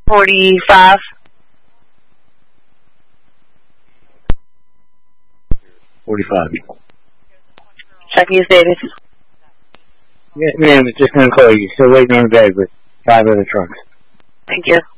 45. Second is David. Yeah, ma'am, it's just going to call you. Still waiting on the bag with 5 other trucks. Thank you.